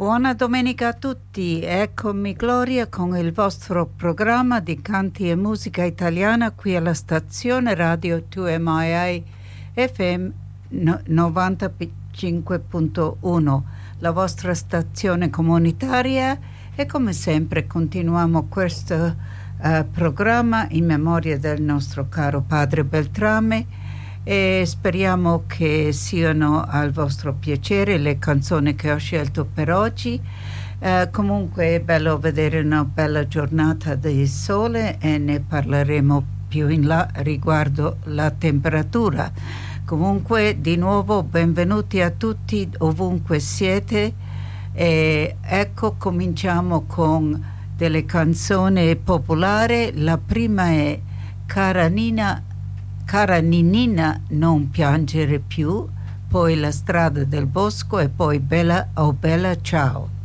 Buona domenica a tutti, eccomi Gloria con il vostro programma di canti e musica italiana qui alla stazione radio 2MII FM 95.1, la vostra stazione comunitaria, e come sempre continuiamo questo programma in memoria del nostro caro padre Beltrame, e speriamo che siano al vostro piacere le canzoni che ho scelto per oggi. Comunque è bello vedere una bella giornata di sole e ne parleremo più in là riguardo la temperatura. Comunque di nuovo benvenuti a tutti ovunque siete, e ecco cominciamo con delle canzoni popolari. La prima è Cara Ninina non piangere più, poi La strada del bosco e poi Bella oh bella ciao.